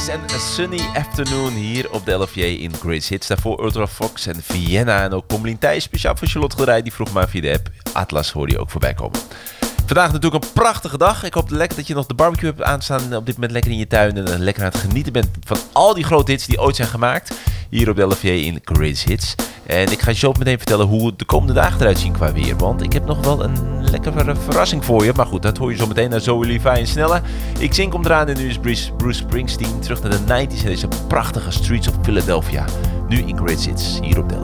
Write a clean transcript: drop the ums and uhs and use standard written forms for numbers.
Police en A Sunny Afternoon hier op de LFJ in Greatest Hits. Daarvoor Ultra Fox en Vienna en ook Pommelien Thijs. Speciaal voor Charlotte gedraaid, die vroeg maar via de app. Atlas hoorde je ook voorbij komen. Vandaag natuurlijk een prachtige dag. Ik hoop lekker dat je nog de barbecue hebt aanstaan op dit moment lekker in je tuin. En lekker aan het genieten bent van al die grote hits die ooit zijn gemaakt. Hier op de LFJ in Greatest Hits. En ik ga je zo meteen vertellen hoe de komende dagen eruit zien qua weer. Want ik heb nog wel een lekkere verrassing voor je. Maar goed, dat hoor je zo meteen naar Zoe Levi en Snelle. Ik zing kom eraan en nu is Bruce Springsteen terug naar de 90s. En deze prachtige Streets of Philadelphia. Nu in Greatest Hits hier op de LFJ.